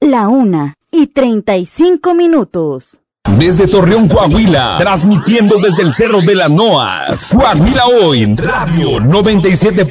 La 1:35. Desde Torreón, Coahuila, transmitiendo desde el Cerro de las Noas. Coahuila Hoy, Radio 97.